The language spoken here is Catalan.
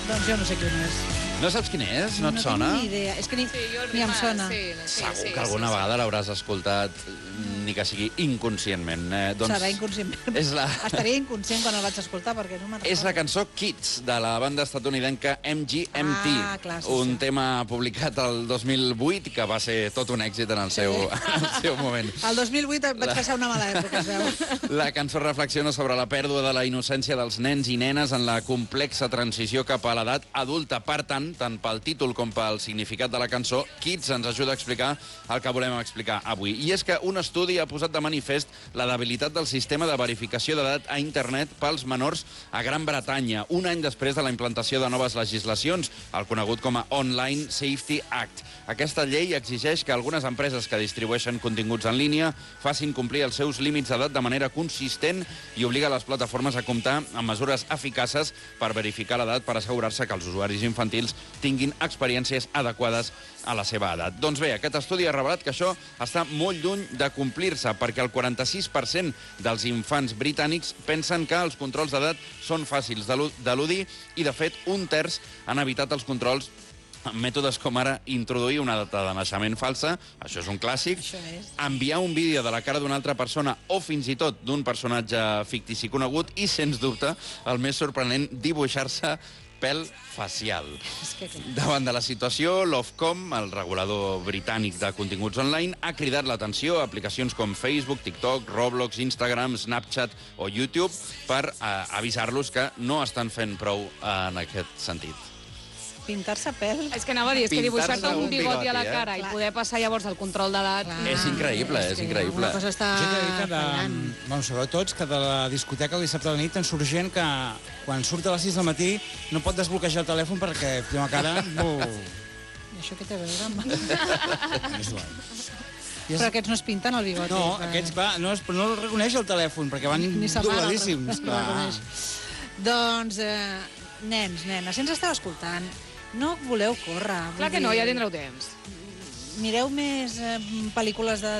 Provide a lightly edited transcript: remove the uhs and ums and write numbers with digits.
Doncs jo no sé quin és. No saps quin és? No et sona? No tinc ni idea. És que ni em sona. Segur que alguna vegada l'hauràs escoltat, ni que sigui inconscientment. Serà inconscientment. Estaria inconscient quan el vaig escoltar, perquè no me'n recordo. És la cançó Kids, de la banda estatunidenca MGMT. Clar, sí, un tema publicat el 2008, que va ser tot un èxit en el seu moment. El 2008 vaig passar una mala època, es veu. La cançó reflexiona sobre la pèrdua de la innocència dels nens i nenes en la complexa transició cap a l'edat adulta. Per tant pel títol com pel significat de la cançó, Kids ens ajuda a explicar el que volem explicar avui. I és que un estudi ha posat de manifest la debilitat del sistema de verificació d'edat a internet pels menors a Gran Bretanya, un any després de la implantació de noves legislacions, el conegut com a Online Safety Act. Aquesta llei exigeix que algunes empreses que distribueixen continguts en línia facin complir els seus límits d'edat de manera consistent i obliga les plataformes a comptar amb mesures eficaces per verificar l'edat per assegurar-se que els usuaris infantils tinguin experiències adequades a la seva edat. Doncs bé, aquest estudi ha revelat que això està molt lluny de complir-se, perquè el 46% dels infants britànics pensen que els controls d'edat són fàcils d'eludir i, de fet, un terç han evitat els controls amb mètodes com ara introduir una data de naixement falsa, això és un clàssic, enviar un vídeo de la cara d'una altra persona o fins i tot d'un personatge fictici conegut i, sens dubte, el més sorprenent, dibuixar-se pèl facial. Davant de la situació, l'Ofcom, el regulador britànic de continguts online, ha cridat l'atenció a aplicacions com Facebook, TikTok, Roblox, Instagram, Snapchat o YouTube per avisar-los que no estan fent prou en aquest sentit. Pintar-se pèl? És que anava a dir, és que dibuixar-te un bigoti a la cara i poder passar llavors el control d'edat... És increïble, és increïble. Una cosa està fallant. Bueno, sabeu tots que de la discoteca el dissabte a la nit en surt gent que quan surt a les 6 del matí no pot desbloquejar el telèfon perquè prima cara... I això què té a veure amb... Però aquests no es pinten el bigoti. No, aquests, clar, no el reconeix el telèfon perquè van dobladíssims. Doncs, nens, nenes, si ens esteu escoltant, no voleu córrer. Clar que no, ja tindreu temps. Mireu més pel·lícules de